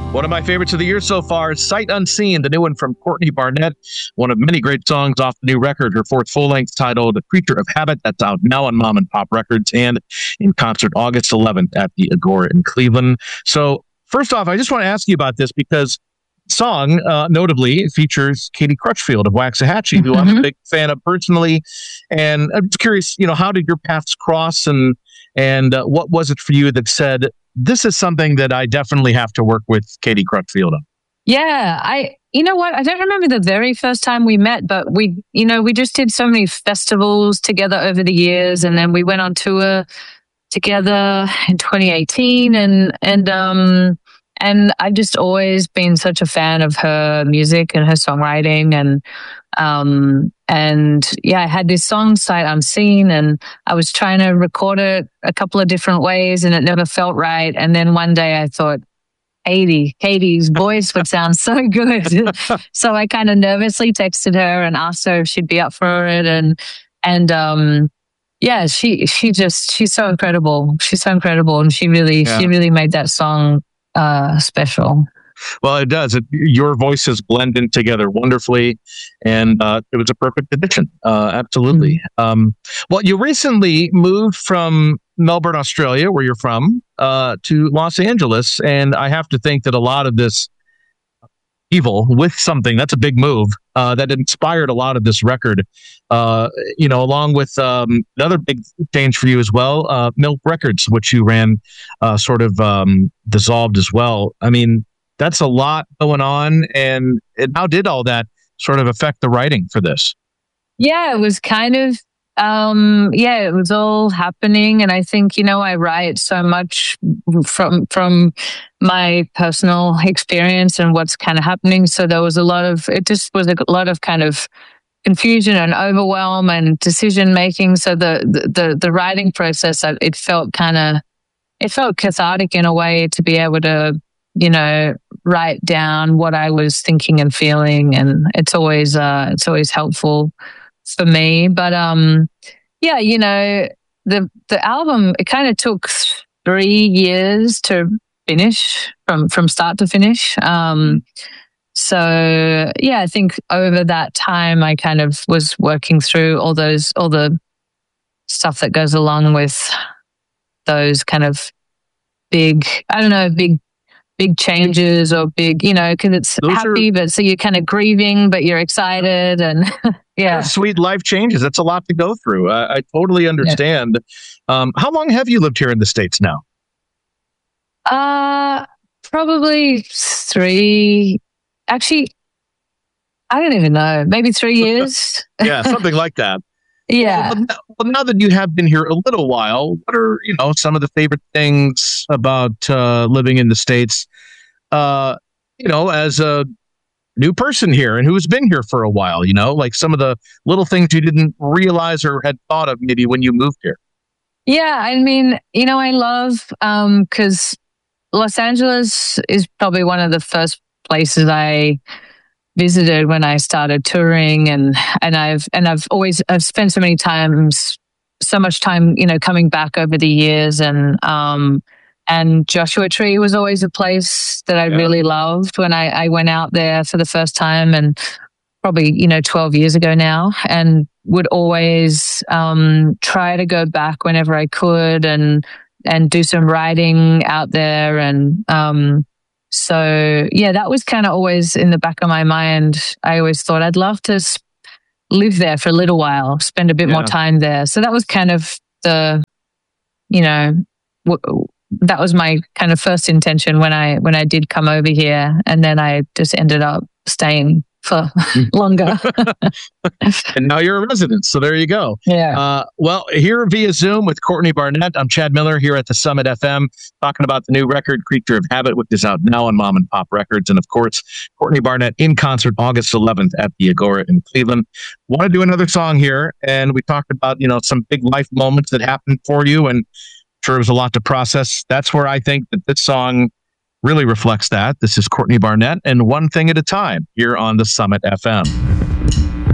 One of my favorites of the year so far is Sight Unseen, the new one from Courtney Barnett. One of many great songs off the new record, her fourth full-length titled Creature of Habit. That's out now on Mom and Pop Records and in concert August 11th at the Agora in Cleveland. So first off, I just want to ask you about this because the song, notably, features Katie Crutchfield of Waxahachie, who I'm a big fan of personally. And I'm just curious, how did your paths cross and what was it for you that said, this is something that I definitely have to work with Katie Crutchfield on? Yeah, you know what? I don't remember the very first time we met, but we just did so many festivals together over the years. And then we went on tour together in 2018. And I've just always been such a fan of her music and her songwriting. And yeah, I had this song, Sight Unseen, and I was trying to record it a couple of different ways and it never felt right. And then one day I thought, Katie's voice would sound so good. So I kind of nervously texted her and asked her if she'd be up for it. Yeah, she's so incredible. She's so incredible. And she really made that song special. Well, it does. Your voices blend in together wonderfully, and it was a perfect addition. Absolutely. Well, you recently moved from Melbourne, Australia, where you're from, to Los Angeles, and I have to think that a lot of this evil with something, that's a big move, that inspired a lot of this record, along with another big change for you as well, Milk Records, which you ran sort of dissolved as well. I mean, that's a lot going on. And how did all that sort of affect the writing for this? Yeah, it was kind of, it was all happening. And I think, I write so much from my personal experience and what's kind of happening. So there was a lot of kind of confusion and overwhelm and decision making. So the writing process, it felt cathartic in a way to be able to, write down what I was thinking and feeling. And it's always helpful for me. But, the album, it kind of took 3 years to finish from start to finish. So yeah, I think over that time, I kind of was working through all the stuff that goes along with those kind of big changes or big, because it's but so you're kind of grieving, but you're excited and yeah. Sweet life changes. That's a lot to go through. I totally understand. Yeah. How long have you lived here in the States now? Probably 3. Actually, I don't even know. Maybe 3 years. Yeah, something like that. Yeah. Well, now that you have been here a little while, what are some of the favorite things about living in the States? As a new person here and who's been here for a while, like some of the little things you didn't realize or had thought of maybe when you moved here. Yeah, I mean, I love because Los Angeles is probably one of the first places I visited when I started touring, and I've spent so much time, coming back over the years, and Joshua Tree was always a place that I really loved when I went out there for the first time, and probably 12 years ago now, and would always try to go back whenever I could and do some writing out there. And so yeah, that was kind of always in the back of my mind. I always thought I'd love to live there for a little while, spend a bit more time there. So that was kind of the, that was my kind of first intention when I did come over here, and then I just ended up staying for longer. And now you're a resident, so there you go. Yeah. Well, here via Zoom with Courtney Barnett, I'm Chad Miller here at the Summit FM, talking about the new record, Creature of Habit, which is out now on Mom and Pop Records. And of course, Courtney Barnett in concert August 11th at the Agora in Cleveland. Want to do another song here, and we talked about, some big life moments that happened for you, and sure it was a lot to process. That's where I think that this song really reflects that. This is Courtney Barnett and One Thing at a Time here on the Summit FM.